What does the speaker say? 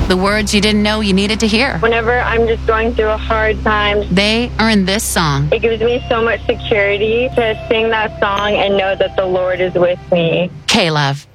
The words you didn't know you needed to hear. Whenever I'm just going through a hard time, They are in this song. it gives me so much security to sing that song and know that the Lord is with me. K-Love.